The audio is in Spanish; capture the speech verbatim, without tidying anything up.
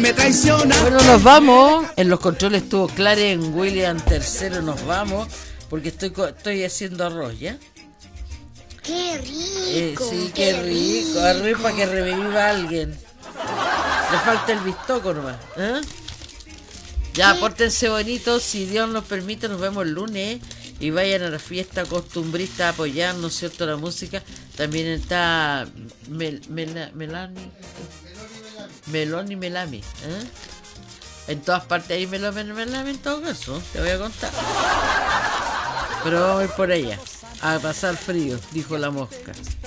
me traiciona. Bueno, nos vamos. En los controles estuvo Clarence William tercero. Nos vamos porque estoy estoy haciendo arroz, ¿ya? ¡Qué rico! Eh, sí, qué, qué rico. rico. Arroz para que reviva a alguien. Le falta el bistoco nomás, ¿eh? Ya, pórtense bonitos. Si Dios nos permite, nos vemos el lunes. Y vayan a la fiesta costumbrista a apoyar, ¿no es cierto?, la música. También está Mel, Mel, Melani. Meloni Melami. ¿eh? En todas partes hay Meloni Melami, en todo caso. Te voy a contar. Pero vamos a ir por allá. A pasar frío, dijo la mosca.